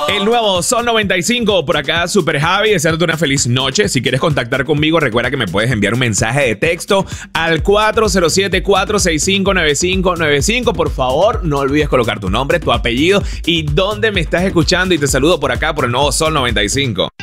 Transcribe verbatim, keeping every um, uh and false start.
El nuevo Sol noventa y cinco, por acá Super Javi, deseándote una feliz noche. Si quieres contactar conmigo, recuerda que me puedes enviar un mensaje de texto al cuatro cero siete, cuatro seis cinco, nueve cinco nueve cinco. Por favor, no olvides colocar tu nombre, tu apellido y dónde me estás escuchando, y te saludo por acá por el nuevo Sol noventa y cinco.